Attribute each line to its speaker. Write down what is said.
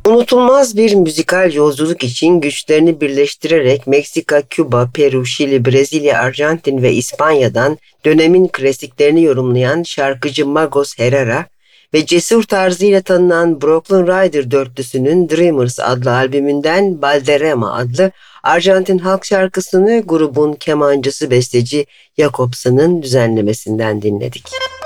Speaker 1: Unutulmaz bir müzikal yolculuk için güçlerini birleştirerek Meksika, Küba, Peru, Şili, Brezilya, Arjantin ve İspanya'dan dönemin klasiklerini yorumlayan şarkıcı Magos Herrera ve cesur tarzıyla tanınan Brooklyn Rider dörtlüsünün Dreamers adlı albümünden Balderrama adlı Arjantin halk şarkısını grubun kemancısı besteci Jakobsen'ın düzenlemesinden dinledik.